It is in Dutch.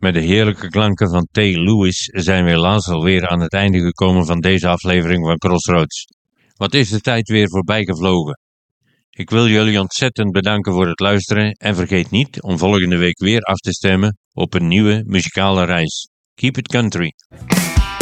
Met de heerlijke klanken van T. Lewis zijn we helaas alweer aan het einde gekomen van deze aflevering van Crossroads. Wat is de tijd weer voorbij gevlogen? Ik wil jullie ontzettend bedanken voor het luisteren en vergeet niet om volgende week weer af te stemmen op een nieuwe muzikale reis. Keep it country!